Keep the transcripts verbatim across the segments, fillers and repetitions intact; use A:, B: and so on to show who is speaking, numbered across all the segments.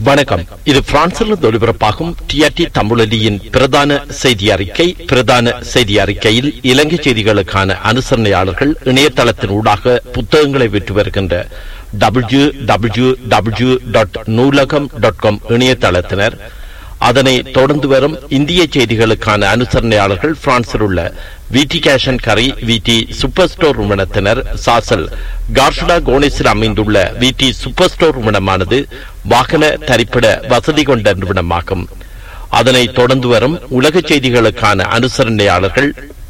A: வணக்கம். இது பிரான்சிலிருந்து ஒலிபரப்பாகும் டிஆர்டி தமிழொலியின் பிரதான செய்தி அறிக்கை. பிரதான செய்தி அறிக்கையில் இலங்கை செய்திகளுக்கான அனுசரணையாளர்கள் இணையதளத்தின் ஊடாக புத்தகங்களை விற்று வருகின்ற டபிள்யூ டபிள்யூ டபிள்யூ டாட் நூலகம் டாட் காம் இணையதளத்தினர். அதனை தொடர்ந்து வரும் இந்திய செய்திகளுக்கான அனுசரணையாளர்கள் பிரான்சில் உள்ள விடி கேஷன் கரை விடி சூப்பர் ஸ்டோர் நிறுவனத்தினர். சாசல் கார்ஷடா கோனேஸில் அமைந்துள்ள விடி சூப்பர் ஸ்டோர் நிறுவனமானது வாகன தரிப்பிட வசதி கொண்ட நிறுவனமாகும். அதனை தொடர்ந்து வரும் உலக செய்திகளுக்கான அனுசரணையாளர்கள்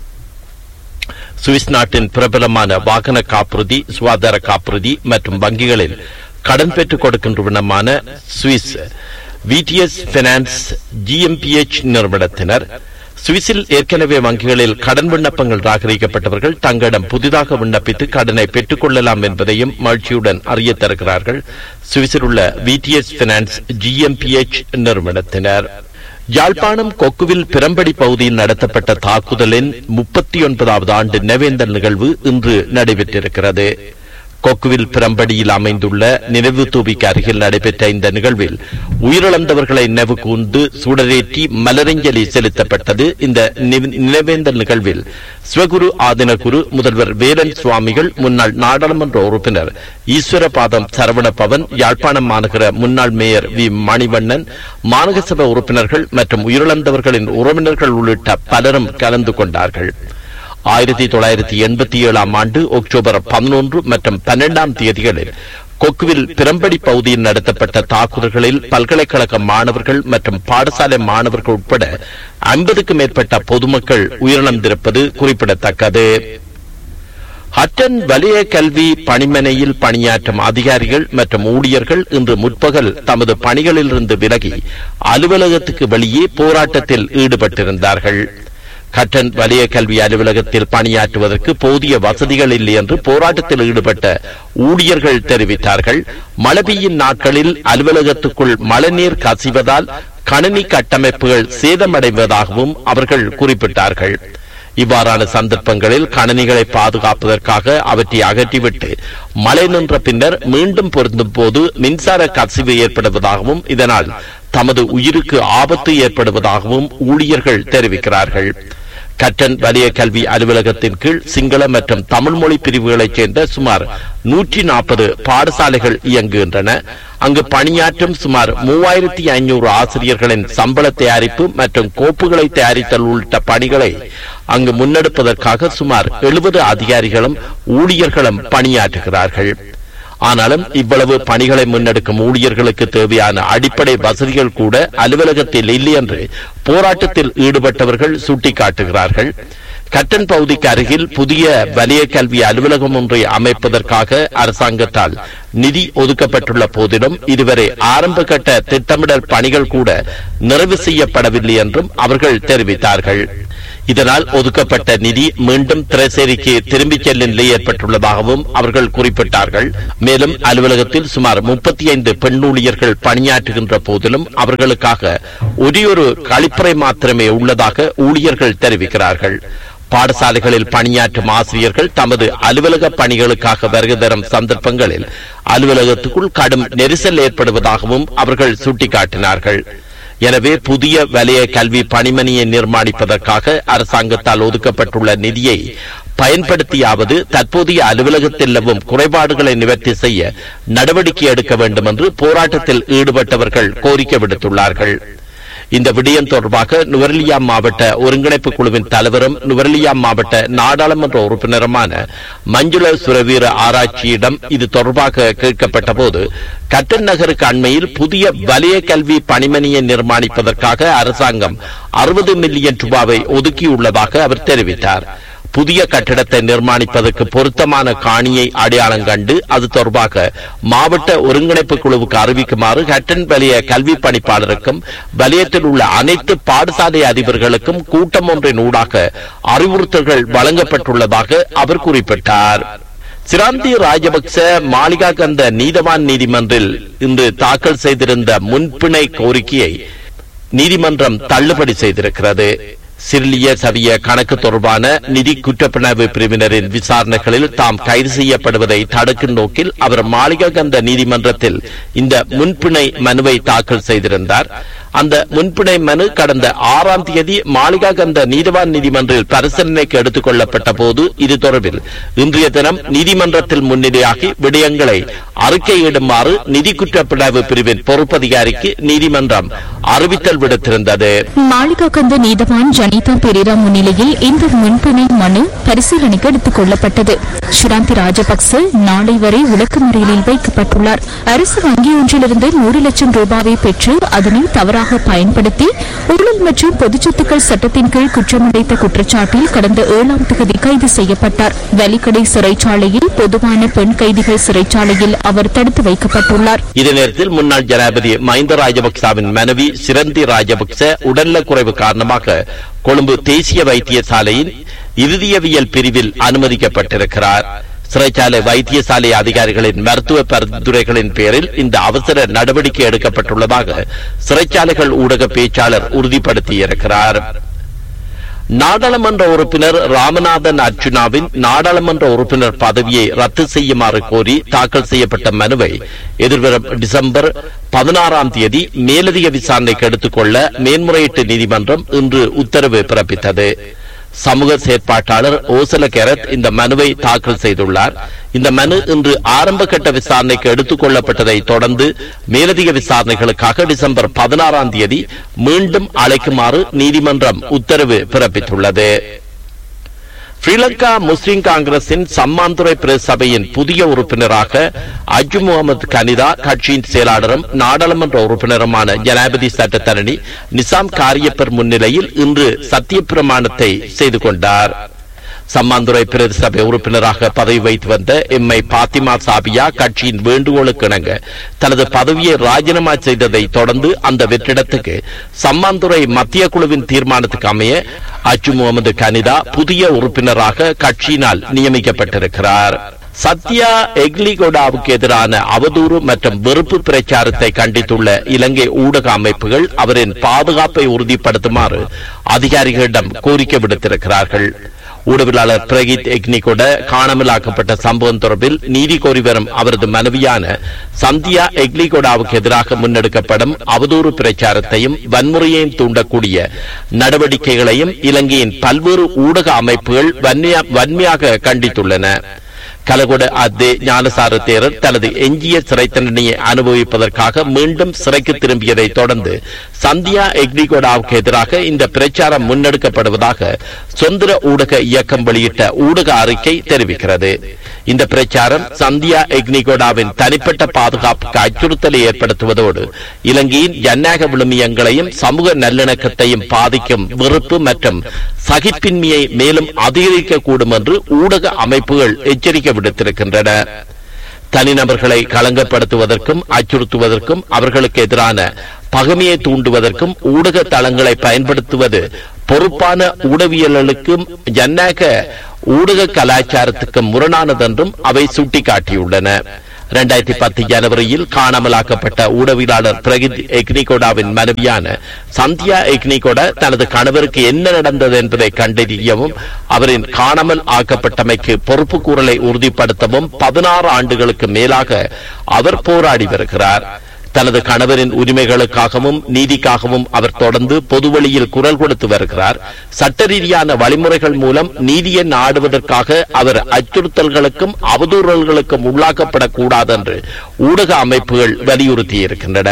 A: சுவிஸ் நாட்டின் பிரபலமான வாகன காப்புறுதி, சுகாதார காப்புறுதி மற்றும் வங்கிகளில் கடன் பெற்றுக் கொடுக்கின்ற நிறுவனமான சுவிஸ் விடிஎஸ் பைனான்ஸ் ஜிஎம்பிஎச் நிறுவனத்தினர். சுவிஸில் ஏற்கனவே வங்கிகளில் கடன் விண்ணப்பங்கள் ராகரிக்கப்பட்டவர்கள் தங்களிடம் புதிதாக விண்ணப்பித்து கடனை பெற்றுக் கொள்ளலாம் என்பதையும் மகிழ்ச்சியுடன் அறிய தருகிறார்கள். சுவிஸில் உள்ள விடிஎஸ் பைனான்ஸ் ஜிஎம்பிஎச் நிறுவனத்தினர். யாழ்ப்பாணம் கொக்குவில் பிரம்படி பகுதியில் நடத்தப்பட்ட தாக்குதலின் முப்பத்தி ஒன்பதாவது ஆண்டு நினைவேந்தல் நிகழ்வு இன்று நடைபெற்றிருக்கிறது. கொக்குவில் பிரம்படியில் அமைந்துள்ள நினைவு தூபிக்கு அருகில் நடைபெற்ற இந்த நிகழ்வில் உயிரிழந்தவர்களை நினைவு கூர்ந்து சுடரேற்றி மலரஞ்சலி செலுத்தப்பட்டது. இந்த நினைவேந்தல் நிகழ்வில் சிவகுரு ஆதினகுரு, முதல்வர் வேலன் சுவாமிகள், முன்னாள் நாடாளுமன்ற உறுப்பினர் ஈஸ்வரபாதம் சரவணபவன், யாழ்ப்பாணம் மாநகர முன்னாள் மேயர் வி மணிவண்ணன், மாநகர சபை உறுப்பினர்கள் மற்றும் உயிரிழந்தவர்களின் உறவினர்கள் உள்ளிட்ட பலரும் கலந்து கொண்டார்கள். ஆயிரத்தி தொள்ளாயிரத்தி எண்பத்தி ஏழாம் ஆண்டு அக்டோபர் பதினொன்று மற்றும் பன்னெண்டாம் தேதிகளில் கொக்குவில் பிரம்படி பகுதியில் நடத்தப்பட்ட தாக்குதல்களில் பல்கலைக்கழக மாணவர்கள் மற்றும் பாடசாலை மாணவர்கள் உட்பட ஐம்பதுக்கும் மேற்பட்ட பொதுமக்கள் உயிரிழந்திருப்பது குறிப்பிடத்தக்கது. ஹட்டன் வலய கல்வி பணிமனையில் பணியாற்றும் அதிகாரிகள் மற்றும் ஊழியர்கள் இன்று முற்பகல் தமது பணிகளிலிருந்து விலகி அலுவலகத்துக்கு வெளியே போராட்டத்தில் ஈடுபட்டிருந்தார்கள். கட்டன் வலய கல்வி அலுவலகத்தில் பணியாற்றுவதற்கு போதிய வசதிகள் இல்லை என்று போராட்டத்தில் ஈடுபட்ட ஊழியர்கள் தெரிவித்தார்கள். மழை பெய்யும் நாட்களில் அலுவலகத்துக்குள் மழைநீர் கசிவதால் கணினி கட்டமைப்புகள் சேதமடைவதாகவும் அவர்கள் குறிப்பிட்டார்கள். இவ்வாறான சந்தர்ப்பங்களில் கணினிகளை பாதுகாப்பதற்காக அவற்றை அகற்றிவிட்டு மழை நின்ற பின்னர் மீண்டும் பொருந்தும் போது மின்சார கசிவு ஏற்படுவதாகவும் இதனால் தமது உயிருக்கு ஆபத்து ஏற்படுவதாகவும் ஊழியர்கள் தெரிவிக்கிறார்கள். கட்டன் வலய கல்வி அலுவலகத்தின் கீழ் சிங்கள மற்றும் தமிழ் மொழி பிரிவுகளைச் சேர்ந்த சுமார் நூற்றி நாற்பது பாடசாலைகள் இயங்குகின்றன. அங்கு பணியாற்றும் சுமார் மூவாயிரத்தி ஐநூறு ஆசிரியர்களின் சம்பள தயாரிப்பு மற்றும் கோப்புகளை தயாரித்தல் உள்ளிட்ட பணிகளை அங்கு முன்னெடுப்பதற்காக சுமார் எழுபது அதிகாரிகளும் ஊழியர்களும் பணியாற்றுகிறார்கள். ஆனாலும் இவ்வளவு பணிகளை முன்னெடுக்கும் ஊழியர்களுக்கு தேவையான அடிப்படை வசதிகள் கூட அலுவலகத்தில் இல்லை என்று போராட்டத்தில் ஈடுபட்டவர்கள் சுட்டிக்காட்டுகிறார்கள். கட்டன் பகுதிக்கு அருகில் புதிய வலய கல்வி அலுவலகம் ஒன்றை அமைப்பதற்காக அரசாங்கத்தால் நிதி ஒதுக்கப்பட்டுள்ள போதிலும் இதுவரை ஆரம்ப கட்ட திட்டமிடல் பணிகள் கூட நிறைவு செய்யப்படவில்லை என்றும் அவர்கள் தெரிவித்தார்கள். இதனால் ஒதுக்கப்பட்ட நிதி மீண்டும் திரைசேரிக்கு திரும்பிச் செல்லும் நிலை ஏற்பட்டுள்ளதாகவும் அவர்கள் குறிப்பிட்டார்கள். மேலும் அலுவலகத்தில் சுமார் முப்பத்தி ஐந்து பெண் ஊழியர்கள் பணியாற்றுகின்ற போதிலும் அவர்களுக்காக ஒரே ஒரு கழிப்பறை மாத்திரமே உள்ளதாக ஊழியர்கள் தெரிவிக்கிறார்கள். பாடசாலைகளில் பணியாற்றும் ஆசிரியர்கள் தமது அலுவலக பணிகளுக்காக வருகை தரும் சந்தர்ப்பங்களில் அலுவலகத்துக்குள் கடும் நெரிசல் ஏற்படுவதாகவும் அவர்கள் சுட்டிக்காட்டினார்கள். எனவே புதிய வலய கல்வி பணிமனையை நிர்மாணிப்பதற்காக அரசாங்கத்தால் ஒதுக்கப்பட்டுள்ள நிதியை பயன்படுத்தியாவது தற்போதைய அலுவலகத்தில் நிலவும் குறைபாடுகளை நிவர்த்தி செய்ய நடவடிக்கை எடுக்க வேண்டும் என்று போராட்டத்தில் ஈடுபட்டவர்கள் கோரிக்கை விடுத்துள்ளார்கள். இந்த விடயம் தொடர்பாக நுவரெலியா மாவட்ட ஒருங்கிணைப்பு குழுவின் தலைவரும் நுவரெலியா மாவட்ட நாடாளுமன்ற உறுப்பினருமான மஞ்சுள சுரவீர ஆராய்ச்சியிடம் இது தொடர்பாக கேட்கப்பட்ட போது கட்டன் நகருக்கு அண்மையில் புதிய வலய கல்வி பணிமனையை நிர்மாணிப்பதற்காக அரசாங்கம் அறுபது மில்லியன் ரூபாவை ஒதுக்கியுள்ளதாக அவர் தெரிவித்தார். புதிய கட்டிடத்தை நிர்மாணிப்பதற்கு பொருத்தமான காணியை அடையாளம் கண்டு அது தொடர்பாக மாவட்ட ஒருங்கிணைப்பு குழுவுக்கு அறிவிக்குமாறு கட்டன் வலய கல்வி பணிப்பாளருக்கும் வலயத்தில் உள்ள அனைத்து பாடசாலை அதிபர்களுக்கும் கூட்டம் ஒன்றின் ஊடாக அறிவுறுத்தல்கள் வழங்கப்பட்டுள்ளதாக அவர் குறிப்பிட்டார். சிராந்தி ராஜபக்ச மாளிகா கந்த நீதவான் நீதிமன்றில் இன்று தாக்கல் செய்திருந்த முன்பிணை கோரிக்கையை நீதிமன்றம் தள்ளுபடி செய்திருக்கிறது. சிறிலிய சவிய கணக்கு தொடர்பான நிதி குற்றப்புலனாய்வு பிரிவினரின் விசாரணைகளில் தாம் கைது செய்யப்படுவதை தடுக்கும் நோக்கில் அவர் மாளிகாகந்த நீதிமன்றத்தில் இந்த முன்பிணை மனுவை தாக்கல் செய்திருந்தார். அந்த முன்பிணை மனு கடந்த ஆறாம் தேதி மாளிகாகந்த நீதிவான் நீதிமன்றில் பரிசீலனைக்கு எடுத்துக் கொள்ளப்பட்ட போது இது தொடர்பில் இன்றைய தினம் நீதிமன்றத்தில் முன்னிலையாகி விடயங்களை அறிக்கையிடுமாறு நிதி குற்றப்புலனாய்வு பிரிவின் பொறுப்பதிகாரிக்கு நீதிமன்றம் அறிவித்தல் விடுத்திருந்தது.
B: மாளிகாகந்த நீதிவான் ஜனிதா பெரேரா முன்னிலையில் இந்த முன்பிணை மனு பரிசீலனைக்கு எடுத்துக் கொள்ளப்பட்டது. ஷிராந்தி ராஜபக்ச நாளை வரை விளக்கமறியலில் வைக்கப்பட்டுள்ளார். அரசு வங்கி ஒன்றிலிருந்து நூறு லட்சம் ரூபாவை பெற்று அதனை தவறாக பயன்படுத்தி ஊழல் மற்றும் பொதுச்சொத்துக்கள் சட்டத்தின் கீழ் குற்றமடைத்த குற்றச்சாட்டில் கடந்த ஏழாம் தேதி கைது செய்யப்பட்டார். வலிக்கடை சிறைச்சாலையில் பொதுவான பெண் கைதிகள் சிறைச்சாலையில் அவர் தடுத்து வைக்கப்பட்டுள்ளார்.
A: இதே நேரத்தில் முன்னாள் ஜனாதிபதி மஹிந்த ராஜபக்சவின் மனைவி சிரந்தி ராஜபக்ச உடல்நலக் குறைவு காரணமாக கொழும்பு தேசிய வைத்தியசாலையின் இருதயவியல் பிரிவில் அனுமதிக்கப்பட்டிருக்கிறார். சிறைச்சாலை வைத்தியசாலை அதிகாரிகளின் மருத்துவ பரிந்துரைகளின் பேரில் இந்த அவசர நடவடிக்கை எடுக்கப்பட்டுள்ளதாக சிறைச்சாலைகள் ஊடக பேச்சாளர் உறுதிப்படுத்தியிருக்கிறார். நாடாளுமன்ற உறுப்பினர் ராமநாதன் அர்ச்சுனாவின் நாடாளுமன்ற உறுப்பினர் பதவியை ரத்து செய்யுமாறு கோரி தாக்கல் செய்யப்பட்ட மனுவை எதிர்வரும் டிசம்பர் பதினாறாம் தேதி மேலதிக விசாரணைக்கு எடுத்துக் கொள்ள மேன்முறையீட்டு நீதிமன்றம் இன்று உத்தரவு பிறப்பித்தது. சமூக செயற்பாட்டாளர் ஓசல கெரத் இந்த மனுவை தாக்கல் செய்துள்ளார். இந்த மனு இன்று ஆரம்ப கட்ட விசாரணைக்கு எடுத்துக் கொள்ளப்பட்டதை தொடர்ந்து மேலதிக விசாரணைகளுக்காக டிசம்பர் பதினாறாம் தேதி மீண்டும் அழைக்குமாறு நீதிமன்றம் உத்தரவு பிறப்பித்துள்ளது. ஸ்ரீலங்கா முஸ்லிம் காங்கிரசின் சம்மாந்துறை பிரதேச சபையின் புதிய உறுப்பினராக அஜு முகமது கனிதா கட்சியின் செயலாளரும் நாடாளுமன்ற உறுப்பினருமான ஜனாதிபதி சட்டத்தரணி நிசாம் காரியப்பர் முன்னிலையில் இன்று சத்திய பிரமாணத்தை செய்து கொண்டார். சம்மாந்துறை பிரதேச சபை உறுப்பினராக பதவி வைத்து வந்த எம் ஐ பாத்திமா சாபியா கட்சியின் வேண்டுகோளுக்கு இணங்க தனது பதவியை ராஜினாமா செய்ததை தொடர்ந்து அந்த வெற்றிடத்துக்கு சம்மாந்துறை மத்திய குழுவின் தீர்மானத்துக்கு அமைய அச்சு முகமது கனிதா புதிய உறுப்பினராக கட்சியினால் நியமிக்கப்பட்டிருக்கிறார். சத்யா எக்லிகோடாவுக்கு எதிரான அவதூறு மற்றும் வெறுப்பு பிரச்சாரத்தை கண்டித்துள்ள இலங்கை ஊடக அமைப்புகள் அவரின் பாதுகாப்பை உறுதிப்படுத்துமாறு அதிகாரிகளிடம் கோரிக்கை விடுத்திருக்கிறார்கள். ஊடகவியலாளர் பிரகித் எக்னிகோட காணாமலாக்கப்பட்ட சம்பவம் தொடர்பில் நீதி கோரி வரும் அவரது மனைவியான சந்தியா எக்லிகோடாவுக்கு எதிராக முன்னெடுக்கப்படும் அவதூறு பிரச்சாரத்தையும் வன்முறையையும் தூண்டக்கூடிய நடவடிக்கைகளையும் இலங்கையின் பல்வேறு ஊடக அமைப்புகள் வன்மையாக கண்டித்துள்ளன. கலகொட அத்தே ஞானசார தேரர் தனது எஞ்சிய சிறை தண்டனையை அனுபவிப்பதற்காக மீண்டும் சிறைக்கு திரும்பியதை தொடர்ந்து சந்தியா எக்னிகோடாவுக்கு எதிராக இந்த பிரச்சாரம் முன்னெடுக்கப்படுவதாக சுதந்திர ஊடக இயக்கம் வெளியிட்ட ஊடக அறிக்கை தெரிவிக்கிறது. இந்த பிரச்சாரம் சந்தியா எக்னிகோடாவின் தனிப்பட்ட பாதுகாப்புக்கு அச்சுறுத்தலை ஏற்படுத்துவதோடு இலங்கையின் ஜனநாயக விழுமியங்களையும் சமூக நல்லிணக்கத்தையும் பாதிக்கும் வெறுப்பு மற்றும் சகிப்பின்மையை மேலும் அதிகரிக்கக்கூடும் என்று ஊடக அமைப்புகள் எச்சரிக்கை விடுத்திருக்கின்றன. தனிநபர்களை களங்கப்படுத்துவதற்கும் அச்சுறுத்துவதற்கும் அவர்களுக்கு எதிரான பகைமையை தூண்டுவதற்கும் ஊடக தளங்களை பயன்படுத்துவது பொறுப்பான ஊடகவியலுக்கும் ஜனநாயக ஊடக கலாச்சாரத்துக்கும் முரணானதென்றும் அவை சுட்டிக்காட்டியுள்ளன. இரண்டாயிரத்தி பத்து ஜனவரியில் காணாமலாக்கப்பட்ட ஊடகவியலாளர் பிரகித் எக்னிகோடாவின் மனைவியான சந்தியா எக்னிகோடா தனது கணவருக்கு என்ன நடந்தது என்பதை கண்டறியவும் அவரின் காணாமல் ஆக்கப்பட்டமைக்கு பொறுப்பு கூறலை உறுதிப்படுத்தவும் பதினாறு ஆண்டுகளுக்கு மேலாக அவர் போராடி வருகிறார். தனது கணவரின் உரிமைகளுக்காகவும் நீதிக்காகவும் அவர் தொடர்ந்து பொதுவெளியில் குரல் கொடுத்து வருகிறார். சட்ட ரீதியான வழிமுறைகள் மூலம் நீதியை நாடுவதற்காக அவர் அச்சுறுத்தல்களுக்கும் அவதூறல்களுக்கும் உள்ளாக்கப்படக்கூடாது என்று ஊடக அமைப்புகள் வலியுறுத்தியிருக்கின்றன.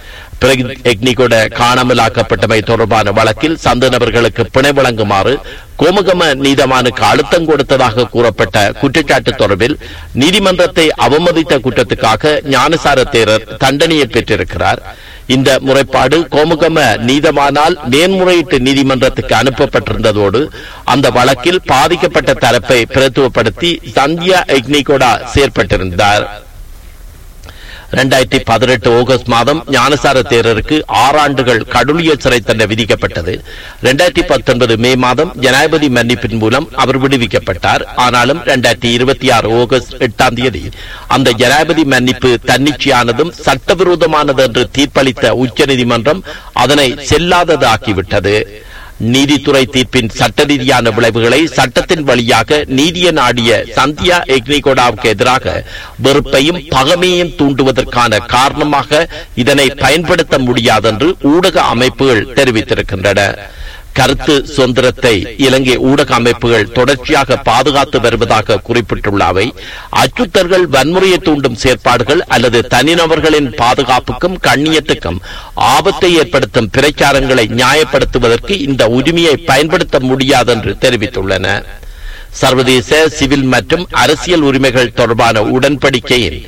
A: எக்னிகோட காணாமலாக்கப்பட்டமை தொடர்பான வழக்கில் சந்த நபர்களுக்கு பிணை வழங்குமாறு கோமுகம நீதவானுக்கு அழுத்தம் கொடுத்ததாக கூறப்பட்ட குற்றச்சாட்டு தொடர்பில் நீதிமன்றத்தை அவமதித்த குற்றத்துக்காக ஞானசார தேரர் தண்டனையை பெற்றிருக்கிறார். இந்த முறைப்பாடு கோமுகம நீதவானால் மேன்முறையீட்டு நீதிமன்றத்துக்கு அனுப்பப்பட்டிருந்ததோடு அந்த வழக்கில் பாதிக்கப்பட்ட தரப்பை பிரதித்துவப்படுத்தி சந்தியா எக்னிகோடா செயற்பட்டிருந்தார். இரண்டாயிரத்தி பதினெட்டு ஆகஸ்ட் மாதம் ஞானசார தேரருக்கு ஆறு ஆண்டுகள் கடூழிய சிறை தண்டனை விதிக்கப்பட்டது. இரண்டாயிரத்தி பத்தொன்பது மே மாதம் ஜனாதிபதி மன்னிப்பின் மூலம் அவர் விடுவிக்கப்பட்டார். ஆனாலும் இரண்டாயிரத்தி இருபத்தி ஆறு ஆகஸ்ட் எட்டாம் தேதி அந்த ஜனாதிபதி மன்னிப்பு தன்னிச்சையானதும் சட்டவிரோதமானது என்று தீர்ப்பளித்த உச்சநீதிமன்றம் அதனை செல்லாததாக்கிவிட்டது. நீதித்துறை தீர்ப்பின் சட்ட ரீதியான விளைவுகளை சட்டத்தின் வழியாக நீதியை நாடிய சந்தியா எக்னிகோடாவுக்கு எதிராக வெறுப்பையும் பகைமையும் தூண்டுவதற்கான காரணமாக இதனை பயன்படுத்த முடியாதென்று ஊடக அமைப்புகள் தெரிவித்திருக்கின்றன. கருத்து சுதந்திரத்தை இலங்கை ஊடக அமைப்புகள் தொடர்ச்சியாக பாதுகாத்து வருவதாக குறிப்பிட்டுள்ள அவை, அச்சுறுத்தல்கள், வன்முறையை தூண்டும் செயற்பாடுகள் அல்லது தனிநபர்களின் பாதுகாப்புக்கும் கண்ணியத்துக்கும் ஆபத்தை ஏற்படுத்தும் பிரச்சாரங்களை நியாயப்படுத்துவதற்கு இந்த உரிமையை பயன்படுத்த முடியாது என்று தெரிவித்துள்ளன. சர்வதேச சிவில் மற்றும் அரசியல் உரிமைகள் தொடர்பான உடன்படிக்கையின்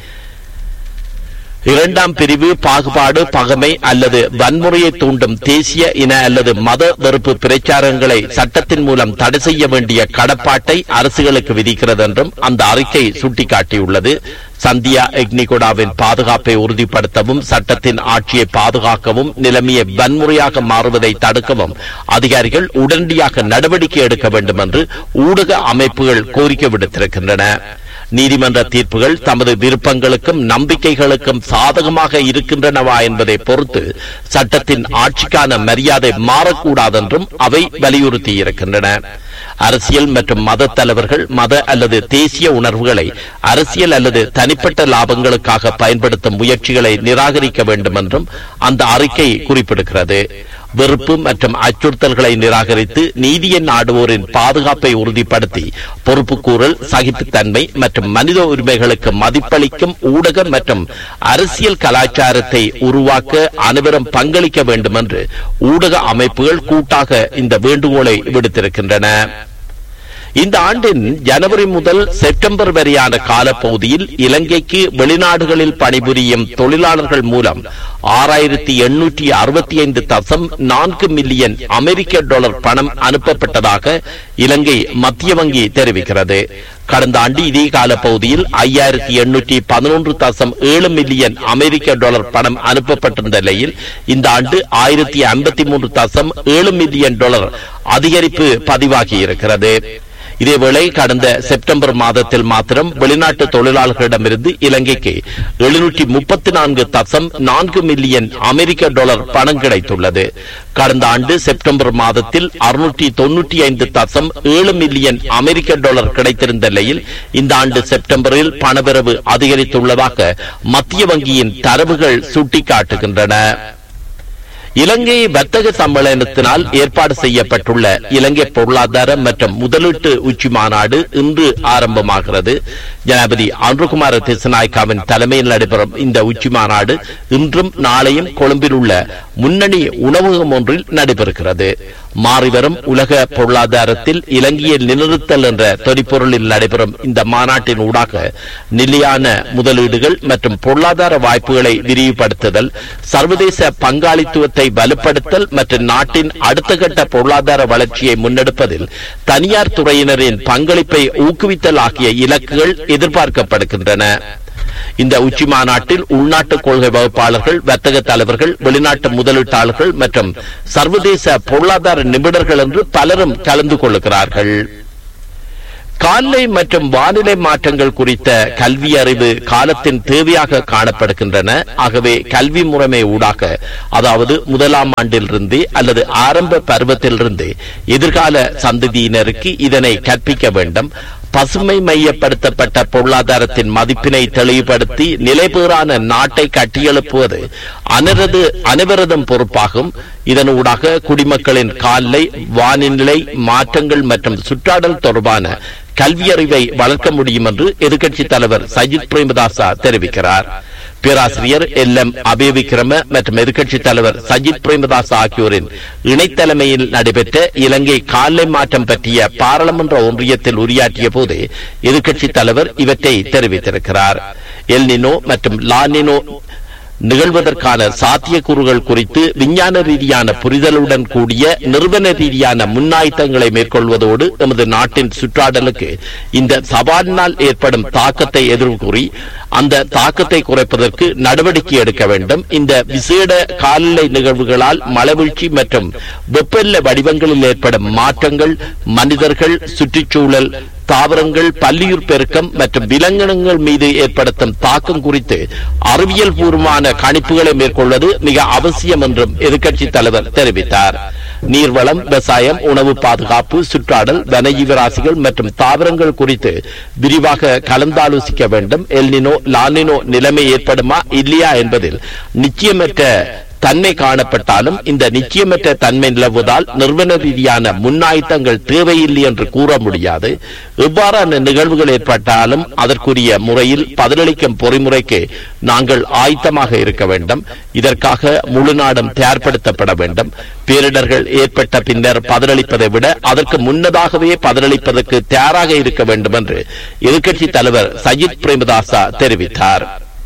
A: இரண்டாம் பிரிவு பாகுபாடு, பகைமை அல்லது வன்முறையை தூண்டும் தேசிய இன அல்லது மத வெறுப்பு பிரச்சாரங்களை சட்டத்தின் மூலம் தடை செய்ய வேண்டிய கடப்பாட்டை அரசுகளுக்கு விதிக்கிறது என்றும் அந்த அறிக்கை சுட்டிக்காட்டியுள்ளது. சந்தியா எக்னிகோடாவின் பாதுகாப்பை உறுதிப்படுத்தவும் சட்டத்தின் ஆட்சியை பாதுகாக்கவும் நிலைமையை வன்முறையாக மாறுவதை தடுக்கவும் அதிகாரிகள் உடனடியாக நடவடிக்கை எடுக்க வேண்டும் என்று ஊடக அமைப்புகள் கோரிக்கை விடுத்திருக்கின்றன. நீதிமன்ற தீர்ப்புகள் தமது விருப்பங்களுக்கும் நம்பிக்கைகளுக்கும் சாதகமாக இருக்கின்றனவா என்பதை பொறுத்து சட்டத்தின் ஆட்சிக்கான மரியாதை மாறக்கூடாதென்றும் அவை வலியுறுத்தியிருக்கின்றன. அரசியல் மற்றும் மத தலைவர்கள் மத அல்லது தேசிய உணர்வுகளை அரசியல் அல்லது தனிப்பட்ட லாபங்களுக்காக பயன்படுத்தும் முயற்சிகளை நிராகரிக்க வேண்டும் என்றும் அந்த அறிக்கை குறிப்பிடுகிறது. வெறுப்பு மற்றும் அச்சுறுத்தல்களை நிராகரித்து நீதியை நாடுவோரின் பாதுகாப்பை உறுதிப்படுத்தி பொறுப்புக்கூறல், சகிப்புத்தன்மை மற்றும் மனித உரிமைகளுக்கு மதிப்பளிக்கும் ஊடக மற்றும் அரசியல் கலாச்சாரத்தை உருவாக்க அனைவரும் பங்களிக்க வேண்டும் என்று ஊடக அமைப்புகள் கூட்டாக இந்த வேண்டுகோளை விடுத்திருக்கின்றன. இந்த ஆண்டின் ஜனவரி முதல் செப்டம்பர் வரையான காலப்பகுதியில் இலங்கைக்கு வெளிநாடுகளில் பணிபுரியும் தொழிலாளர்கள் மூலம் ஆறாயிரத்தி எண்ணூற்றி அறுபத்தி ஐந்து தசம் நான்கு மில்லியன் அமெரிக்க டாலர் பணம் அனுப்பப்பட்டதாக இலங்கை மத்திய வங்கி தெரிவிக்கிறது. கடந்த ஆண்டு இதே காலப்பகுதியில் ஐயாயிரத்தி எண்ணூற்றி பதினொன்று தசம் ஏழு மில்லியன் அமெரிக்க டாலர் பணம் அனுப்பப்பட்டிருந்த நிலையில் இந்த ஆண்டு ஆயிரத்தி ஐம்பத்தி மூன்று தசம் ஏழு மில்லியன் டாலர் அதிகரிப்பு பதிவாகி இருக்கிறது. இதேவேளை கடந்த செப்டம்பர் மாதத்தில் மாத்திரம் வெளிநாட்டு தொழிலாளர்களிடமிருந்து இலங்கைக்கு எழுநூற்றி முப்பத்தி நான்கு தசம் நான்கு மில்லியன் அமெரிக்க டாலர் பணம் கிடைத்துள்ளது. கடந்த ஆண்டு செப்டம்பர் மாதத்தில் அறுநூற்றி தொன்னூற்றி ஐந்து தசம் ஏழு மில்லியன் அமெரிக்க டாலர் கிடைத்திருந்த நிலையில் இந்த ஆண்டு செப்டம்பரில் பணவரவு அதிகரித்துள்ளதாக மத்திய வங்கியின் தரவுகள் சுட்டிக்காட்டுகின்றன. இலங்கை வர்த்தக சம்மேளனத்தினால் ஏற்பாடு செய்யப்பட்டுள்ள இலங்கை பொருளாதார மற்றும் முதலீட்டு உச்சி மாநாடு இன்று ஆரம்பமாகிறது. ஜனாதிபதி அன்ருகுமார திசநாயக்காவின் தலைமையில் நடைபெறும் இந்த உச்சி மாநாடு இன்றும் நாளையும் கொழும்பில் உள்ள முன்னணி உணவகம் ஒன்றில் நடைபெறுகிறது. மாறிவரும் உலக பொருளாதாரத்தில் இலங்கையை நிலைநிறுத்தல் என்ற தொனிப்பொருளில் நடைபெறும் இந்த மாநாட்டின் ஊடாக நிலையான முதலீடுகள் மற்றும் பொருளாதார வாய்ப்புகளை விரிவுபடுத்துதல், சர்வதேச பங்காளித்துவத்தை வலுப்படுத்தல் மற்றும் நாட்டின் அடுத்த கட்ட பொருளாதார வளர்ச்சியை முன்னெடுப்பதில் தனியார் துறையினரின் பங்களிப்பை ஊக்குவித்தல் ஆகிய இலக்குகள் எதிர்பார்க்கப்படுகின்றன. இந்த உச்சி மாநாட்டில் உள்நாட்டு கொள்கை வகுப்பாளர்கள், வர்த்தக தலைவர்கள், வெளிநாட்டு முதலீட்டாளர்கள் மற்றும் சர்வதேச பொருளாதார நிபுணர்கள் என்று பலரும் கலந்து கொள்கிறார்கள். காலநிலை மற்றும் வானிலை மாற்றங்கள் குறித்த கல்வி அறிவு காலத்தின் தேவையாக காணப்படுகின்றன. ஆகவே கல்வி முறைமை ஊடாக, அதாவது முதலாம் ஆண்டிலிருந்து அல்லது ஆரம்ப பருவத்திலிருந்து எதிர்கால சந்ததியினருக்கு இதனை கற்பிக்க வேண்டும். பசுமை மையப்படுத்தப்பட்ட பொருளாதாரத்தின் மதிப்பினை தெளிவுபடுத்தி நிலைபெறான நாட்டை கட்டியெழுப்புவது அனைவரது அனைவரதும் பொறுப்பாகும். இதனூடாக குடிமக்களின் கால்நிலை, வானிலை மாற்றங்கள் மற்றும் சுற்றாடல் தொடர்பான கல்வியறிவை வளர்க்க முடியும் என்று எதிர்க்கட்சித் தலைவர் சஜித் பிரேமதாசா தெரிவிக்கிறார். பேராசிரியர் எல் எம் அபேவிக்ரம மற்றும் எதிர்க்கட்சித் தலைவர் சஜித் பிரேமதாஸ் ஆகியோரின் இணைத்தலைமையில் நடைபெற்ற இலங்கை காலநிலை மாற்றம் பற்றிய பாராளுமன்ற ஒன்றியத்தில் உரையாற்றிய போது எதிர்க்கட்சித் தலைவர் இவற்றை தெரிவித்திருக்கிறார். எல் நினோ மற்றும் லா நினோ நிகழ்வதற்கான சாத்தியக்கூறுகள் குறித்து விஞ்ஞான ரீதியான புரிதலுடன் கூடிய நிறுவன ரீதியான முன்னாயத்தங்களை மேற்கொள்வதோடு எமது நாட்டின் சுற்றாடலுக்கு இந்த சவாலினால் ஏற்படும் தாக்கத்தை எதிர்கூறி அந்த தாக்கத்தை குறைப்பதற்கு நடவடிக்கை எடுக்க வேண்டும். இந்த விசேட காலநிலை நிகழ்வுகளால் மழைவீழ்ச்சி மற்றும் வெப்பநிலை வடிவங்களில் ஏற்படும் மாற்றங்கள் மனிதர்கள், சுற்றுச்சூழல், தாவரங்கள், பல்லுயிர் பெருக்கம் மற்றும் விலங்கினங்கள் மீது ஏற்படுத்தும் தாக்கம் குறித்து அறிவியல் பூர்வமான கணிப்புகளை மேற்கொள்வது மிக அவசியம் என்றும் எதிர்க்கட்சித் தலைவர் தெரிவித்தார். நீர்வளம், விவசாயம், உணவு பாதுகாப்பு, சுற்றாடல், வனஜீவராசிகள் மற்றும் தாவரங்கள் குறித்து விரிவாக கலந்தாலோசிக்க வேண்டும். எல்னினோ லானினோ நிலைமை ஏற்படுமா இல்லையா என்பதில் நிச்சயமற்ற தன்மை காணப்பட்டாலும் இந்த நிச்சயமற்ற தன்மை நிலவுவதால் நிறுவன ரீதியான முன்னாயத்தங்கள் தேவையில்லை என்று கூற முடியாது. எவ்வாறான நிகழ்வுகள் ஏற்பட்டாலும் அதற்குரிய முறையில் பதிலளிக்கும் பொறிமுறைக்கு நாங்கள் ஆயத்தமாக இருக்க வேண்டும். இதற்காக முழு நாடும் தயார்படுத்தப்பட வேண்டும். பேரிடர்கள் ஏற்பட்ட பின்னர் பதிலளிப்பதை விட அதற்கு முன்னதாகவே பதிலளிப்பதற்கு தயாராக இருக்க வேண்டும் என்று எதிர்க்கட்சி தலைவர் சஜித் பிரேமதாசா தெரிவித்தார்.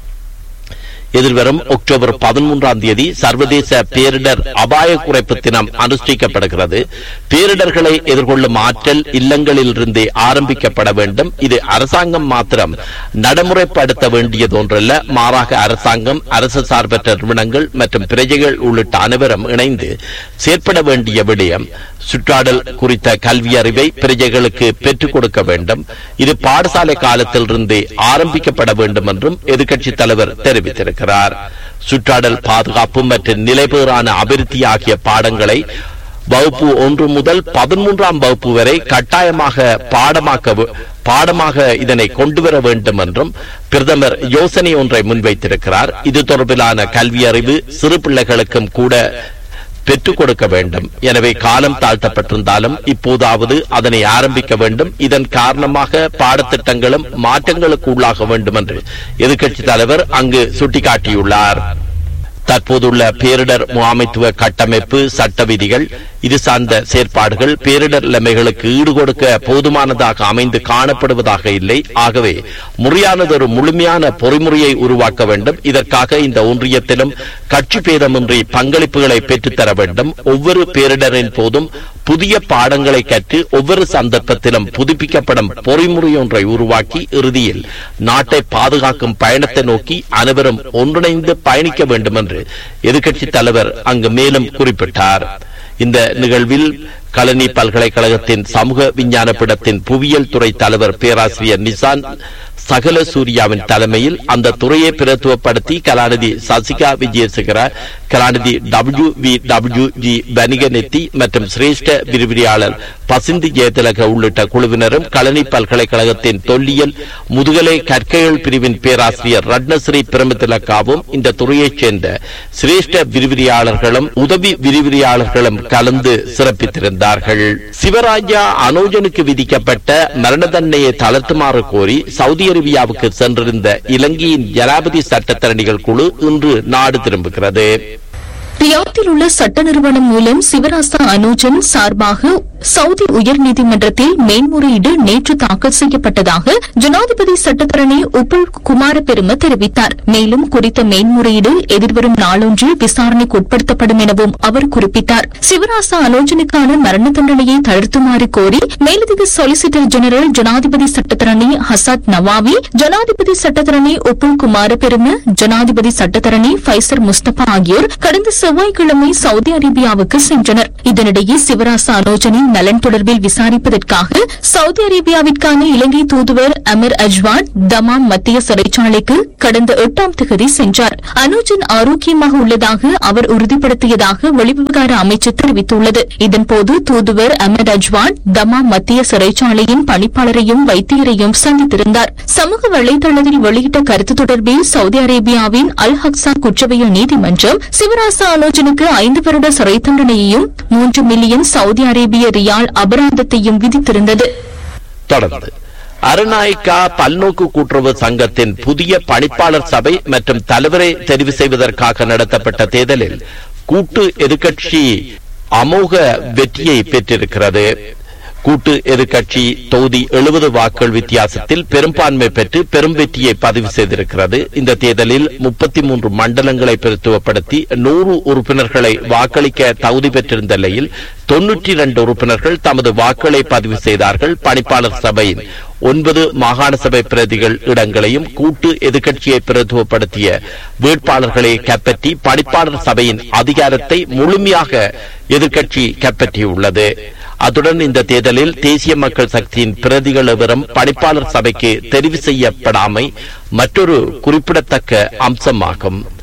A: எதிர்வரும் அக்டோபர் பதிமூன்றாம் தேதி சர்வதேச பேரிடர் அபாய குறைப்பு தினம் அனுஷ்டிக்கப்படுகிறது. பேரிடர்களை எதிர்கொள்ளும் ஆற்றல் இல்லங்களில் இருந்தே ஆரம்பிக்கப்பட வேண்டும். இது அரசாங்கம் மாத்திரம் நடைமுறைப்படுத்த வேண்டியது ஒன்றல்ல. மாறாக அரசாங்கம், அரசு சார்பற்ற நிறுவனங்கள் மற்றும் பிரஜைகள் உள்ளிட்ட அனைவரும் இணைந்து செயற்பட வேண்டிய விடயம். சுற்றாடல் குறித்த கல்வி அறிவை பிரஜைகளுக்கு பெற்றுக் கொடுக்க வேண்டும். இது பாடசாலை காலத்தில் இருந்தே ஆரம்பிக்கப்பட வேண்டும் என்றும் எதிர்க்கட்சி தலைவர் தெரிவித்திருக்கிறார். சுற்றாடல், பாதுகாப்பு மற்றும் நிலைபெறான அபிவிருத்தி ஆகிய பாடங்களை வகுப்பு ஒன்று முதல் பதிமூன்றாம் வகுப்பு வரை கட்டாயமாக பாடமாக்க பாடமாக இதனை கொண்டுவர வேண்டும் என்றும் பிரதமர் யோசனை ஒன்றை முன்வைத்திருக்கிறார். இது தொடர்பிலான கல்வி அறிவு சிறு பிள்ளைகளுக்கும் கூட பெற்றுக் கொடுக்க வேண்டும். எனவே காலம் தாழ்த்தப்பட்டிருந்தாலும் இப்போதாவது அதனை ஆரம்பிக்க வேண்டும். இதன் காரணமாக பாடத்திட்டங்களும் மாற்றங்களுக்கு உள்ளாக வேண்டும் என்று எதிர்க்கட்சி தலைவர் அங்கு சுட்டிக்காட்டியுள்ளார். தற்போதுள்ள பேரிடர் முகாமைத்துவ கட்டமைப்பு, சட்ட விதிகள், இது சார்ந்த செயற்பாடுகள் பேரிடர் நிலைமைகளுக்கு ஈடுகொடுக்க போதுமானதாக அமைந்து காணப்படுவதாக இல்லை. ஆகவே முறையானதொரு முழுமையான பொறிமுறையை உருவாக்க வேண்டும். இதற்காக இந்த ஒன்றியத்திலும் கட்சி பேதமின்றி பங்களிப்புகளை பெற்றுத்தர வேண்டும். ஒவ்வொரு பேரிடரின் போதும் புதிய பாடங்களை கற்று ஒவ்வொரு சந்தர்ப்பத்திலும் புதுப்பிக்கப்படும் பொறிமுறை ஒன்றை உருவாக்கி இறுதியில் நாட்டை பாதுகாக்கும் பயணத்தை நோக்கி அனைவரும் ஒன்றிணைந்து பயணிக்க வேண்டும் என்று எதிர்க்கட்சி தலைவர் அங்கு மேலும் குறிப்பிட்டார். இந்த நிகழ்வில் கலனி பல்கலைக்கழகத்தின் சமூக விஞ்ஞான பீடத்தின் புவியியல் துறை தலைவர் பேராசிரியர் நிசான் சகல சூர்யாவின் தலைமையில் அந்த துறையை பிரத்துவப்படுத்தி கலாநிதி சசிகா விஜயசேகர, கலாநிதி டபிள்யூ வி டபிள்யூ ஜி வணிகநெத்தி மற்றும் சிரேஷ்ட விரிவிரியாளர் பசிந்தி ஜெயதிலக உள்ளிட்ட குழுவினரும் கலனி பல்கலைக்கழகத்தின் தொல்லியல் முதுகலை கற்கைகள் பிரிவின் பேராசிரியர் ரட்னஸ்ரீ பிரமதிலக்காவும் இந்த துறையைச் சேர்ந்த சிரேஷ்ட விரிவிரியாளர்களும் உதவி விரிவிரியாளர்களும் கலந்து சிறப்பித்திருந்தார்கள். சிவராஜா அனோஜனுக்கு விதிக்கப்பட்ட மரண தண்டனையை தளர்த்துமாறு கோரி சவுதி அரேபியாவுக்கு சென்றிருந்த இலங்கையின் ஜனாதிபதி சட்டத்தரணிகள் குழு இன்று நாடு திரும்புகிறது.
B: ரியாத்தில் உள்ள சட்ட நிறுவனம் மூலம் சிவராசா அனோஜன் சார்பாக சவுதி உயர்நீதிமன்றத்தில் மேன்முறையீடு நேற்று தாக்கல் செய்யப்பட்டதாக ஜனாதிபதி சட்டத்தரணி உப்புல் குமார பெரும தெரிவித்தார். மேலும் குறித்த மேன்முறையீடு எதிர்வரும் நாளொன்றில் விசாரணைக்கு உட்படுத்தப்படும் எனவும் அவர் குறிப்பிட்டார். சிவராசா அனோஜனுக்கான மரண தண்டனையை தளர்த்துமாறு கோரி மேலதிக சொலிசிட்டர் ஜெனரல் ஜனாதிபதி சட்டத்தரணி ஹசாத் நவாவி, ஜனாதிபதி சட்டத்தரணி உப்புல் குமார பெரும, ஜனாதிபதி சட்டத்தரணி ஃபைசர் முஸ்தபா ஆகியோர் கடந்த செவ்வாய்க்கிழமை சவுதி அரேபியாவுக்கு சென்றனர். இதனிடையே சிவராசா அனோஜனின் நலன் தொடர்பில் விசாரிப்பதற்காக சவுதி அரேபியாவிற்கான இலங்கை தூதுவர் அமர் அஜ்வான் தமாம் மத்திய சிறைச்சாலைக்கு கடந்த எட்டாம் தேதி சென்றார். அனோஜன் ஆரோக்கியமாக உள்ளதாக அவர் உறுதிப்படுத்தியதாக வெளிவிவகார அமைச்சு தெரிவித்துள்ளது. இதன்போது தூதுவர் அமர் அஜ்வான் தமாம் மத்திய சிறைச்சாலையின் பணிப்பாளரையும் வைத்தியரையும் சந்தித்திருந்தார். சமூக வலைதளத்தில் வெளியிட்ட கருத்து தொடர்பில் சவுதி அரேபியாவின் அல் ஹக்ஸா குற்றவியல் நீதிமன்றம் சிவராசா அனோஜனுக்கு ஐந்து வருட சிறை தண்டனையையும் மூன்று மில்லியன் சவுதி அரேபிய ரியால் அபராதத்தையும் விதித்திருந்தது.
A: தொடர்ந்து அருநாயக்கா பல்நோக்கு கூட்டுறவு சங்கத்தின் புதிய பணிப்பாளர் சபை மற்றும் தலைவரை தெரிவு செய்வதற்காக நடத்தப்பட்ட தேர்தலில் கூட்டு எதிர்க்கட்சி அமோக வெற்றியை பெற்றிருக்கிறது. கூட்டு எதிர்க்கட்சி தொகுதி எழுபது வாக்குகள் வித்தியாசத்தில் பெரும்பான்மை பெற்று பெரும் வெற்றியை பதிவு செய்திருக்கிறது. இந்த தேர்தலில் முப்பத்தி மூன்று மண்டலங்களை பிரத்துவப்படுத்தி நூறு உறுப்பினர்களை வாக்களிக்க தகுதி பெற்றிருந்த நிலையில் தொன்னூற்றி இரண்டு உறுப்பினர்கள் தமது வாக்குகளை பதிவு செய்தார்கள். பணிப்பாளர் சபையின் ஒன்பது மாகாண சபை பிரதிகள் இடங்களையும் கூட்டு எதிர்க்கட்சியை பிரதித்துவப்படுத்திய வேட்பாளர்களை கைப்பற்றி பணிப்பாளர் சபையின் அதிகாரத்தை முழுமையாக எதிர்க்கட்சி கைப்பற்றியுள்ளது. அத்துடன் இந்த தேர்தலில் தேசிய மக்கள் சக்தியின் பிரதிகள் எவரும் பணிப்பாளர் சபைக்கு தெரிவு செய்யப்படாமை மற்றொரு குறிப்பிடத்தக்க அம்சமாகும்.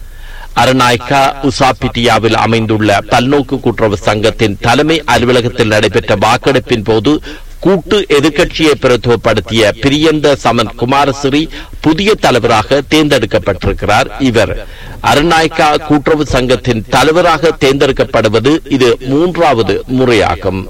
A: அரநாயக்கா உசாபிட்டியாவில் அமைந்துள்ள பல்நோக்கு கூட்டுறவு சங்கத்தின் தலைமை அலுவலகத்தில் நடைபெற்ற வாக்கெடுப்பின் போது கூட்டு எதிர்க்கட்சியை பிரதிநிதித்துவப்படுத்திய பிரியந்த சமன் குமாரசிறி புதிய தலைவராக தேர்ந்தெடுக்கப்பட்டிருக்கிறார். இவர் அரநாயக்கா கூட்டுறவு சங்கத்தின் தலைவராக தேர்ந்தெடுக்கப்படுவது இது மூன்றாவது முறையாகும்.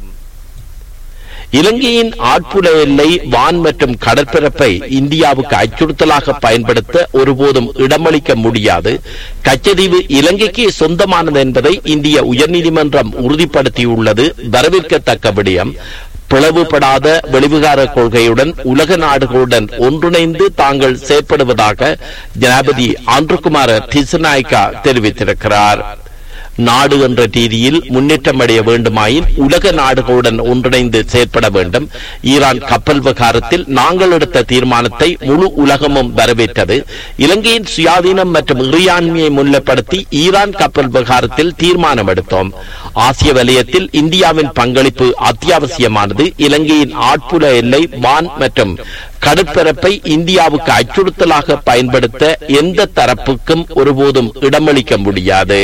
A: இலங்கையின் ஆட்புல எல்லை, வான் மற்றும் கடற்பரப்பை இந்தியாவுக்கு அச்சுறுத்தலாக பயன்படுத்த ஒருபோதும் இடமளிக்க முடியாது. கச்சதீவு இலங்கைக்கு சொந்தமானது என்பதை இந்திய உயர்நீதிமன்றம் உறுதிப்படுத்தியுள்ளது வரவேற்கத்தக்க விடயம். பிளவுபடாத வெளிவிகார கொள்கையுடன் உலக நாடுகளுடன் ஒன்றிணைந்து தாங்கள் செயற்படுவதாக ஜனாதிபதி ஆந்திரகுமார திசநாயக்கா தெரிவித்திருக்கிறார். நாடு என்ற ரீதியில் முன்னேற்றம் அடைய வேண்டுமாயின் உலக நாடுகளுடன் ஒன்றிணைந்து செயற்பட வேண்டும். ஈரான் கப்பல் விவகாரத்தில் நாங்கள் எடுத்த தீர்மானத்தை முழு உலகமும் வரவேற்றது. இலங்கையின் சுயாதீனம் மற்றும் இறையாண்மையை முன்னிலைப்படுத்தி ஈரான் கப்பல் விவகாரத்தில் தீர்மானம் எடுத்தோம். ஆசிய வலயத்தில் இந்தியாவின் பங்களிப்பு அத்தியாவசியமானது. இலங்கையின் ஆட்புல எல்லை, வான் மற்றும் கடற்பரப்பை இந்தியாவுக்கு அச்சுறுத்தலாக பயன்படுத்த எந்த தரப்புக்கும் ஒருபோதும் இடமளிக்க முடியாது.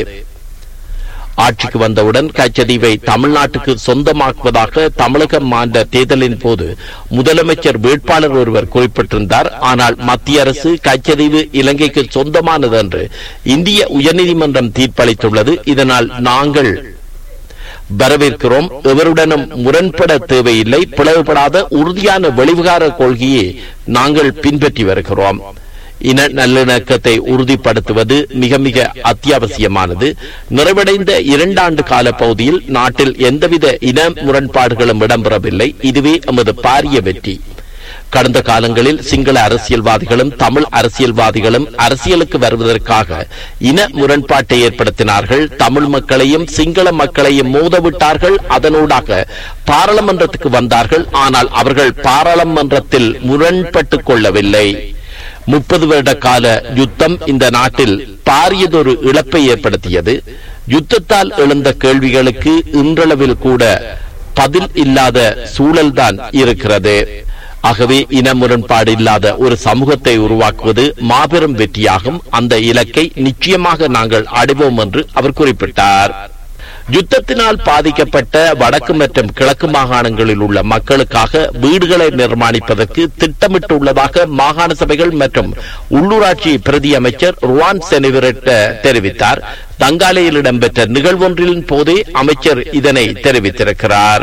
A: ஆட்சிக்கு வந்தவுடன் கச்சதீவை தமிழ்நாட்டுக்கு சொந்தமாக்குவதாக தமிழக மாநில தேர்தலின் போது முதலமைச்சர் வேட்பாளர் ஒருவர் குறிப்பிட்டிருந்தார். ஆனால் மத்திய அரசு கச்சதீவு இலங்கைக்கு சொந்தமானது என்று இந்திய உயர்நீதிமன்றம் தீர்ப்பளித்துள்ளது. இதனால் நாங்கள் வரவேற்கிறோம். எவருடனும் முரண்பட தேவையில்லை. பிளவுபடாத உறுதியான வெளிவிகார கொள்கையை நாங்கள் பின்பற்றி வருகிறோம். இன நல்லிணக்கத்தை உறுதிப்படுத்துவது மிக மிக அத்தியாவசியமானது. நிறைவடைந்த இரண்டாண்டு கால பகுதியில் நாட்டில் எந்தவித இன முரண்பாடுகளும் இடம்பெறவில்லை. இதுவே எமது பாரிய வெற்றி. கடந்த காலங்களில் சிங்கள அரசியல்வாதிகளும் தமிழ் அரசியல்வாதிகளும் அரசியலுக்கு வருவதற்காக இன முரண்பாட்டை ஏற்படுத்தினார்கள். தமிழ் மக்களையும் சிங்கள மக்களையும் மோதவிட்டார்கள். அதனூடாக பாராளுமன்றத்துக்கு வந்தார்கள். ஆனால் அவர்கள் பாராளுமன்றத்தில் முரண்பட்டுக் கொள்ளவில்லை. முப்பது வருட கால யுத்தம் இந்த நாட்டில் பாரியதொரு இழப்பை ஏற்படுத்தியது. யுத்தத்தால் எழுந்த கேள்விகளுக்கு இன்றளவில் கூட பதில் இல்லாத சூழல்தான் இருக்கிறது. ஆகவே இன முரண்பாடு இல்லாத ஒரு சமூகத்தை உருவாக்குவது மாபெரும் வெற்றியாகும். அந்த இலக்கை நிச்சயமாக நாங்கள் அடைவோம் என்று அவர் குறிப்பிட்டார். யுத்தத்தினால் பாதிக்கப்பட்ட வடக்கு மற்றும் கிழக்கு மாகாணங்களில் உள்ள மக்களுக்காக வீடுகளை நிர்மாணிப்பதற்கு திட்டமிட்டுள்ளதாக மாகாண சபைகள் மற்றும் உள்ளூராட்சி பிரதி அமைச்சர் ருவான் செனிவிரட்ட தெரிவித்தார். தங்காலையில் இடம்பெற்ற நிகழ்வொன்றின் போதே அமைச்சர் இதனை தெரிவித்திருக்கிறார்.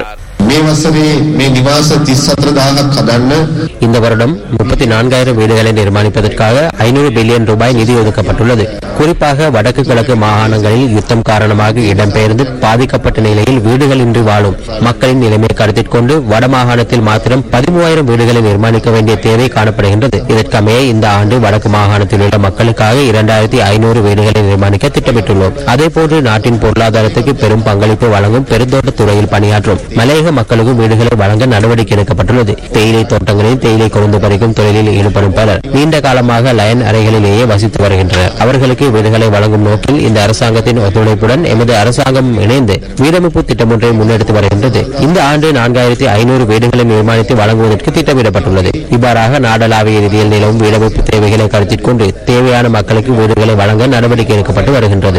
C: இந்த வருடம் முப்பத்தி நான்காயிரம் வீடுகளை நிர்மாணிப்பதற்காக ஐநூறு பில்லியன் ரூபாய் நிதி ஒதுக்கப்பட்டுள்ளது. குறிப்பாக வடக்கு கிழக்கு மாகாணங்களில் யுத்தம் காரணமாக இடம்பெயர்ந்து பாதிக்கப்பட்ட நிலையில் வீடுகளின்றி வாழும் மக்களின் நிலைமை கருத்தில் கொண்டு வடமாகாணத்தில் மாத்திரம் பதிமூவாயிரம் வீடுகளை நிர்மாணிக்க வேண்டிய தேவை காணப்படுகின்றது. இதற்கமைய இந்த ஆண்டு வடக்கு மாகாணத்தில் உள்ள மக்களுக்காக இரண்டாயிரத்தி ஐநூறு வீடுகளை நிர்மாணிக்க திட்டமிட்டுள்ளோம். அதேபோன்று நாட்டின் பொருளாதாரத்துக்கு பெரும் பங்களிப்பு வழங்கும் பெருந்தோட்ட துறையில் பணியாற்றும் மலையக மக்களுக்கும் வீடுகளை வழங்க நடவடிக்கை எடுக்கப்பட்டுள்ளது. தேயிலை தோட்டங்களில் தேயிலை கொழுந்து பறிக்கும் தொழிலில் ஈடுபடும் பலர் நீண்ட காலமாக லயன் அறைகளிலேயே வசித்து வருகின்றனர். அவர்களுக்கு வீடுகளை வழங்கும் நோக்கில் இந்த அரசாங்கத்தின் ஒத்துழைப்புடன் எமது அரசாங்கம் இணைந்து வீடமைப்பு திட்டம் ஒன்றை முன்னெடுத்து வருகின்றது. இந்த ஆண்டு நான்காயிரத்தி ஐநூறு வீடுகளை நிர்மாணித்து வழங்குவதற்கு திட்டமிடப்பட்டுள்ளது. இவ்வாறாக நாடளாவிய ரீதியில் நிலவும் வீடமைப்பு தேவைகளை கருத்தில் கொண்டு தேவையான மக்களுக்கு வீடுகளை வழங்க நடவடிக்கை எடுக்கப்பட்டு வருகின்றது.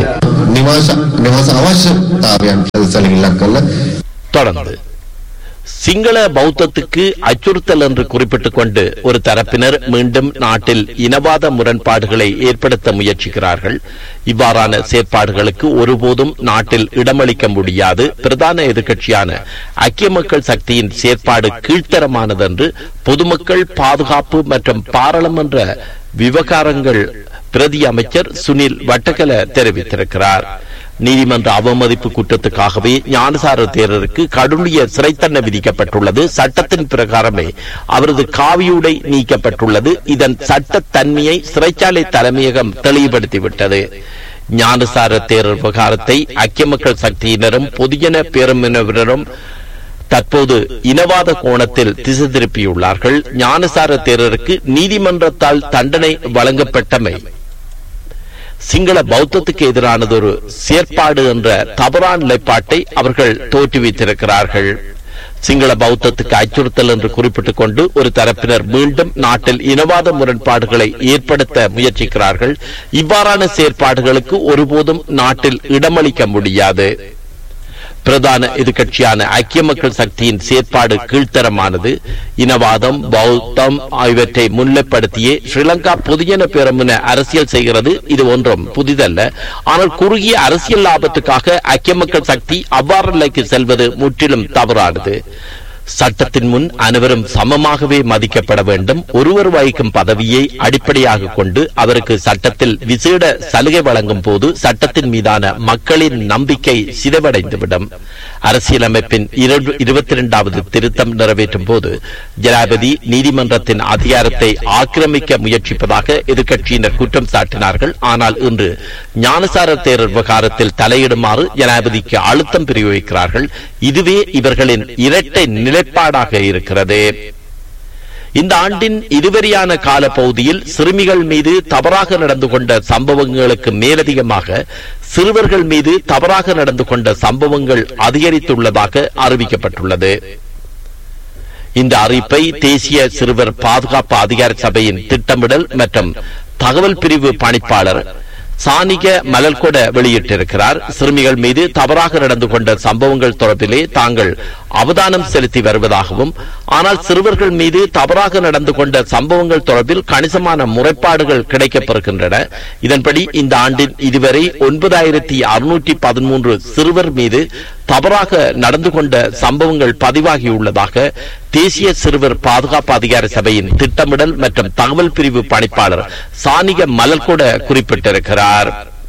A: தொடர்ந்து சிங்கள பௌத்தத்துக்கு அச்சுறுத்தல் என்று குறிப்பிட்டுக் கொண்டு ஒரு தரப்பினர் மீண்டும் நாட்டில் இனவாத முரண்பாடுகளை ஏற்படுத்த முயற்சிக்கிறார்கள். இவ்வாறான செயற்பாடுகளுக்கு ஒருபோதும் நாட்டில் இடமளிக்க முடியாது. பிரதான எதிர்க்கட்சியான ஐக்கிய மக்கள் சக்தியின் செயற்பாடு கீழ்த்தரமானது என்று பொதுமக்கள் பாதுகாப்பு மற்றும் பாராளுமன்ற விவகாரங்கள் பிரதி அமைச்சர் சுனில் வட்டகல தெரிவித்திருக்கிறார். நீதிமன்ற அவமதிப்பு குற்றத்துக்காகவே ஞானசார தேரருக்கு கடுமைய சிறை தண்டனை விதிக்கப்பட்டுள்ளது. சட்டத்தின் பிரகாரமே அவரது காவியுடை நீக்கப்பட்டுள்ளது. இதன் சட்டத்தன்மையை சிறைச்சாலை தலைமையகம் தெளிவுபடுத்திவிட்டது. ஞானசார தேரர் விவகாரத்தை ஐக்கிய மக்கள் சக்தியினரும் பொதுஜன பேரமைப்பினரும் தற்போது இனவாத கோணத்தில் திசை திருப்பியுள்ளார்கள். ஞானசார தேரருக்கு நீதிமன்றத்தால் தண்டனை வழங்கப்பட்டமை சிங்கள பௌத்தத்துக்கு எதிரானதொரு செயற்பாடு என்ற தவறான நிலைப்பாட்டை அவர்கள் தோற்றுவித்திருக்கிறார்கள். சிங்கள பௌத்தத்துக்கு அச்சுறுத்தல் என்று குறிப்பிட்டுக் கொண்டு ஒரு தரப்பினர் மீண்டும் நாட்டில் இனவாத முரண்பாடுகளை ஏற்படுத்த முயற்சிக்கிறார்கள். இவ்வாறான செயற்பாடுகளுக்கு ஒருபோதும் நாட்டில் இடமளிக்க முடியாது. பிரதான எதிர்க்கட்சியான ஐக்கிய மக்கள் சக்தியின் செயற்பாடு கீழ்த்தரமானது. இனவாதம், பௌத்தம் ஆகியவற்றை முன்னிலைப்படுத்தியே ஸ்ரீலங்கா பொதுஜன பேரமுன அரசியல் செய்கிறது. இது ஒன்றும் புதிதல்ல. ஆனால் குறுகிய அரசியல் லாபத்துக்காக ஐக்கிய மக்கள் சக்தி அவ்வாறு நிலைக்கு செல்வது முற்றிலும் தவறானது. சட்டத்தின் முன் அனைவரும் சமமாகவே மதிக்கப்பட வேண்டும். ஒருவர் வகிக்கும் பதவியை அடிப்படையாக கொண்டு அவருக்கு சட்டத்தில் விசேட சலுகை வழங்கும் போது சட்டத்தின் மீதான மக்களின் நம்பிக்கை சிதைவடைந்துவிடும். அரசியலமைப்பின் இருபத்தி இரண்டாவது திருத்தம் நிறைவேற்றும் போது ஜனாதிபதி நீதிமன்றத்தின் அதிகாரத்தை ஆக்கிரமிக்க முயற்சிப்பதாக எதிர்க்கட்சியினர் குற்றம் சாட்டினார்கள். ஆனால் இன்று ஞானசார தேரர் விவகாரத்தில் தலையிடுமாறு ஜனாதிபதிக்கு அழுத்தம் பிரயோகிக்கிறார்கள். இதுவே இவர்களின் இரட்டை நிலைப்பாடாக இருக்கிறது. இந்த ஆண்டின் இதுவரையான காலப்பகுதியில் சிறுமிகள் மீது தவறாக நடந்து கொண்ட சம்பவங்களுக்கு மேலதிகமாக சிறுவர்கள் மீது தவறாக நடந்து கொண்ட சம்பவங்கள் அதிகரித்துள்ளதாக அறிவிக்கப்பட்டுள்ளது. இந்த அறிவிப்பை தேசிய சிறுவர் பாதுகாப்பு அதிகார சபையின் திட்டமிடல் மற்றும் தகவல் பிரிவு பணிப்பாளர் சானிக மலல்கொட வெளியிட்டிருக்கிறார். சிறுமிகள் மீது தவறாக நடந்து கொண்ட சம்பவங்கள் தொடர்பிலே தாங்கள் அவதானம் செலுத்தி வருவதாகவும், ஆனால் சிறுவர்கள் மீது தவறாக நடந்து கொண்ட சம்பவங்கள் தொடர்பில் கணிசமான முறைப்பாடுகள் கிடைக்கப்பெறுகின்றன. இதன்படி இந்த ஆண்டின் இதுவரை ஒன்பதாயிரத்தி அறுநூற்றி பதிமூன்று சிறுவர் மீது தவறாக நடந்து கொண்ட சம்பவங்கள் பதிவாகியுள்ளதாக தேசிய சிறுவர் பாதுகாப்பு அதிகார சபையின் திட்டமிடல் மற்றும் தகவல் பிரிவு பணிப்பாளர் சானிக மலல்கொட குறிப்பிட்டிருக்கிறார்.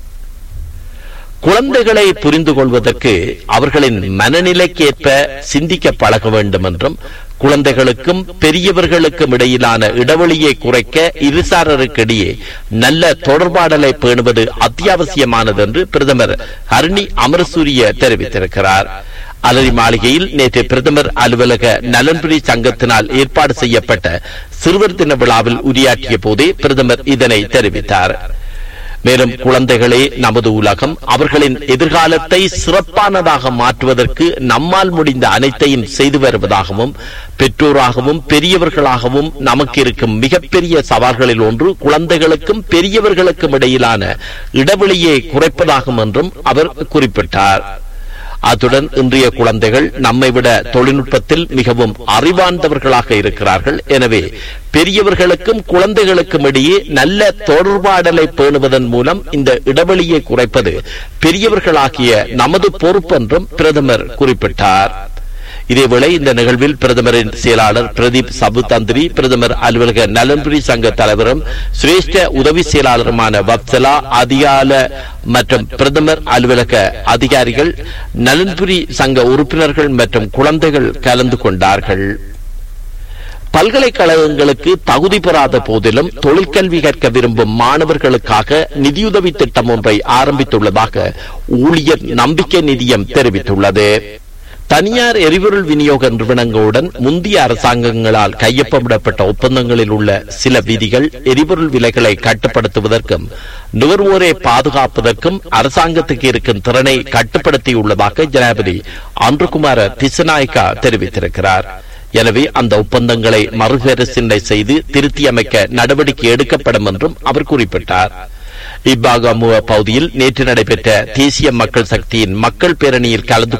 A: குழந்தைகளை புரிந்து கொள்வதற்கு அவர்களின் மனநிலைக்கேற்ப சிந்திக்க பழக வேண்டும் என்றும், குழந்தைகளுக்கும் பெரியவர்களுக்கும் இடையிலான இடைவெளியை குறைக்க இருசாரருக்கிடையே நல்ல தொடர்பாடலை பேணுவது அத்தியாவசியமானது என்று பிரதமர் ஹரணி அமரசூரிய தெரிவித்திருக்கிறார். அலரி மாளிகையில் நேற்று பிரதமர் அலுவலக நலன்புரி சங்கத்தினால் ஏற்பாடு செய்யப்பட்ட சிறுவர் தின விழாவில் உரையாற்றிய போதே பிரதமர் இதனை தெரிவித்தார். மேலும் குழந்தைகளே நமது உலகம், அவர்களின் எதிர்காலத்தை சிறப்பானதாக மாற்றுவதற்கு நம்மால் முடிந்த அனைத்தையும் செய்து வருவதாகவும், பெற்றோராகவும் பெரியவர்களாகவும் நமக்கு இருக்கும் மிகப்பெரிய சவால்களில் ஒன்று குழந்தைகளுக்கும் பெரியவர்களுக்கும் இடையிலான இடைவெளியை குறைப்பதாகும் என்றும் அவர் குறிப்பிட்டார். அத்துடன் இன்றைய குழந்தைகள் நம்மை விட தொழில்நுட்பத்தில் மிகவும் அறிவார்ந்தவர்களாக இருக்கிறார்கள். எனவே பெரியவர்களுக்கும் குழந்தைகளுக்கும் இடையே நல்ல தொடர்பாடலை பேணுவதன் மூலம் இந்த இடைவெளியை குறைப்பது பெரியவர்களாகிய நமது பொறுப்பு என்றும் பிரதமர் குறிப்பிட்டார். இதேவேளை இந்த நிகழ்வில் பிரதமரின் செயலாளர் பிரதீப் சபுதந்திரி, பிரதமர் அலுவலக நலன்புரி சங்க தலைவரும் சிரேஷ்ட உதவி செயலாளருமான வத்சலா அதிகால மற்றும் பிரதமர் அலுவலக அதிகாரிகள், நலன்புரி சங்க உறுப்பினர்கள் மற்றும் குழந்தைகள் கலந்து கொண்டார்கள். பல்கலைக்கழகங்களுக்கு தகுதி பெறாத போதிலும் தொழிற்கல்வி கற்க விரும்பும் மாணவர்களுக்காக நிதியுதவி திட்டம் ஒன்றை ஆரம்பித்துள்ளதாக ஊழியர் நம்பிக்கை நிதியம் தெரிவித்துள்ளது. தனியார் எரிபொருள் விநியோக நிறுவனங்களுடன் முந்தைய அரசாங்கங்களால் கையொப்பமிடப்பட்ட ஒப்பந்தங்களில் உள்ள சில விதிகள் எரிபொருள் விலைகளை கட்டுப்படுத்துவதற்கும் நுகர்வோரை பாதுகாப்பதற்கும் அரசாங்கத்துக்கு இருக்கும் திறனை கட்டுப்படுத்தியுள்ளதாக ஜனாதிபதி அன்றுகுமார திசநாயக்கா தெரிவித்திருக்கிறார். எனவே அந்த ஒப்பந்தங்களை மறுபரிசீலனை செய்து திருத்தி அமைக்க நடவடிக்கை எடுக்கப்படும் என்றும் அவர் குறிப்பிட்டார். இப்பாகமுவ பகுதியில் நேற்று நடைபெற்ற தேசிய மக்கள் சக்தியின் மக்கள் பேரணியில் கலந்து